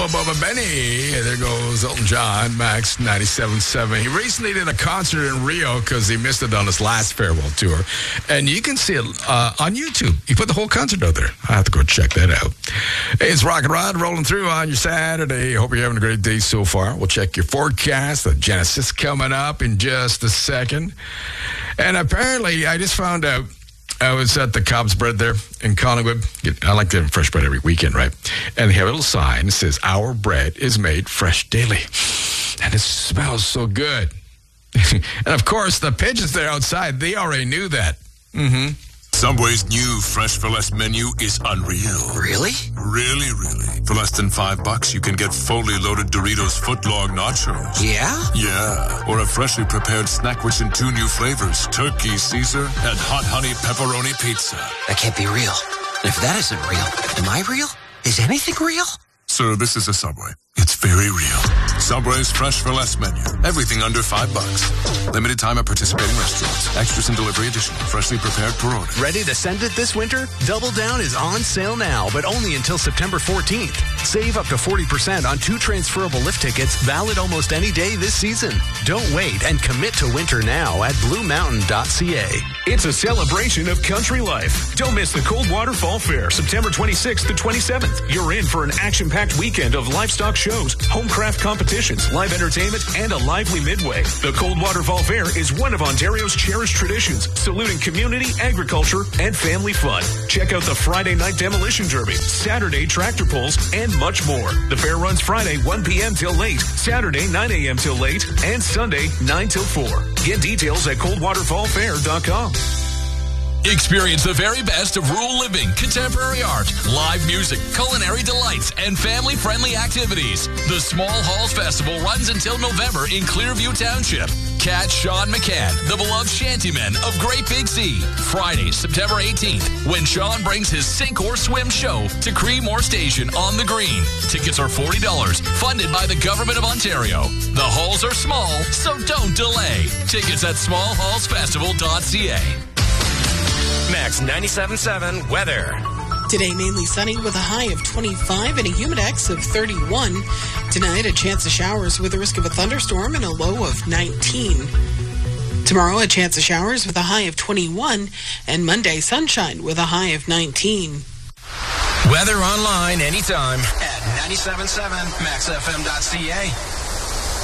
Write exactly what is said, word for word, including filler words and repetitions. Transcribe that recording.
Bubba Benny. There goes Elton John, Max ninety-seven point seven. He recently did a concert in Rio because he missed it on his last farewell tour. And you can see it uh, on YouTube. He put the whole concert out there. I have to go check that out. Hey, it's Rock and Rod rolling through on your Saturday. Hope you're having a great day so far. We'll check your forecast. The Genesis coming up in just a second. And apparently, I just found out, I was at the Cobb's Bread there in Collingwood. I like to have fresh bread every weekend, right? And they have a little sign that says, "Our bread is made fresh daily." And it smells so good. And of course, the pigeons there outside, they already knew that. Mm-hmm. Subway's new Fresh for Less menu is unreal. Really? Really, really. For less than five bucks, you can get fully loaded Doritos footlong nachos. Yeah? Yeah. Or a freshly prepared snack which in two new flavors, turkey Caesar and hot honey pepperoni pizza. That can't be real. If that isn't real, am I real? Is anything real? Sir, this is a Subway. It's very real. Subway's Fresh for Less menu. Everything under five bucks. Limited time at participating restaurants. Extras and delivery additional. Freshly prepared per order. Ready to send it this winter? Double Down is on sale now, but only until September fourteenth. Save up to forty percent on two transferable lift tickets, valid almost any day this season. Don't wait and commit to winter now at blue mountain dot c a. It's a celebration of country life. Don't miss the Coldwater Fall Fair, September twenty-sixth to twenty-seventh. You're in for an action-packed weekend of livestock shows, home craft competitions, live entertainment, and a lively midway. The Coldwater Fall Fair is one of Ontario's cherished traditions, saluting community, agriculture, and family fun. Check out the Friday night demolition derby, Saturday tractor pulls, and much more. The fair runs Friday one p.m. till late, Saturday nine a.m. till late, and Sunday nine till four. Get details at coldwater fall fair dot com. Experience the very best of rural living, contemporary art, live music, culinary delights, and family-friendly activities. The Small Halls Festival runs until November in Clearview Township. Catch Sean McCann, the beloved shantyman of Great Big Sea, Friday, September eighteenth, when Sean brings his Sink or Swim show to Creemore Station on the Green. Tickets are forty dollars, funded by the Government of Ontario. The halls are small, so don't delay. Tickets at small halls festival dot c a. Max ninety-seven point seven weather. Today, mainly sunny with a high of twenty-five and a humidex of thirty-one. Tonight, a chance of showers with a risk of a thunderstorm and a low of nineteen. Tomorrow, a chance of showers with a high of twenty-one. And Monday, sunshine with a high of nineteen. Weather online anytime at ninety-seven point seven max f m dot c a.